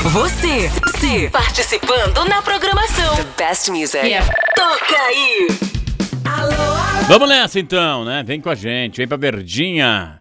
Você participando na programação. The best music. Yeah. Toca aí. Vamos nessa então, né? Vem com a gente, vem pra Verdinha.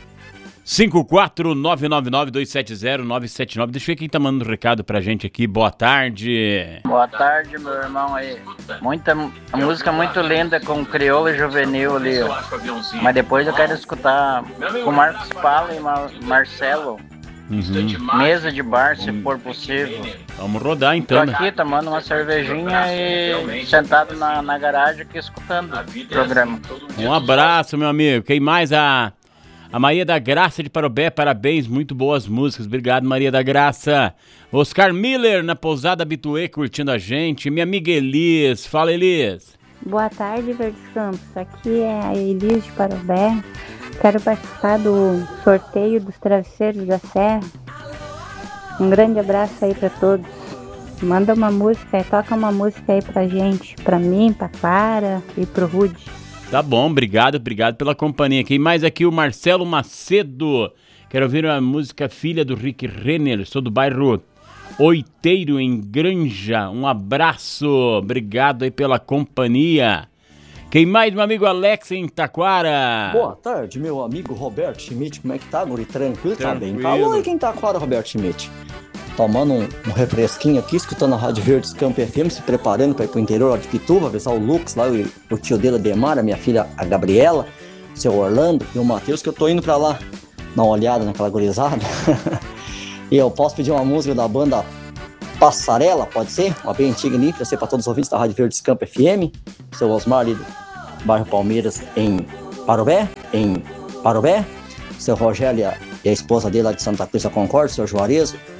54999-270-979. Deixa eu ver quem tá mandando recado pra gente aqui. Boa tarde. Boa tarde, meu irmão aí. A música muito linda com Crioulo e Juvenil ali, ó. Mas depois eu quero escutar com Marcos Pala e Marcelo. Mesa de bar, se for possível. Vamos rodar então, Tô aqui tomando uma cervejinha e sentado na garagem aqui escutando o programa. Um abraço, meu amigo. Quem mais? A Maria da Graça de Parobé, parabéns, muito boas músicas. Obrigado, Maria da Graça. Oscar Miller na Pousada Bituê curtindo a gente. Minha amiga Elis, fala Elis. Boa tarde, Verdes Campos. Aqui é a Elis de Parobé. Quero participar do sorteio dos travesseiros da Serra. Um grande abraço aí pra todos. Manda uma música, toca uma música aí pra gente, pra mim, pra Clara e pro Rude. Tá bom, obrigado pela companhia. Quem mais aqui? O Marcelo Macedo. Quero ouvir a música Filha do Rick Renner. Sou do bairro Oiteiro, em Granja. Um abraço, obrigado aí pela companhia. Quem mais, meu amigo Alex em Taquara? Boa tarde, meu amigo Roberto Schmidt. Como é que tá, guri? Tranquilo? Tá bem? Tranquilo. Falou aí quem tá Taquara, Roberto Schmidt. Tomando um refresquinho aqui, escutando a Rádio Verdes Campo FM, se preparando para ir pro interior lá de Pituba, ver o Lucas lá, o tio dele, a Demara, minha filha, a Gabriela, o seu Orlando e o Matheus, que eu tô indo pra lá dar uma olhada naquela gurizada. E eu posso pedir uma música da banda Passarela, pode ser? Uma bem antiga ali, pra ser pra todos os ouvintes da Rádio Verdes Campo FM. O seu Osmar ali do bairro Palmeiras, em Parobé. O seu Rogério e a esposa dele lá de Santa Cruz da Concórdia, o seu Juarez,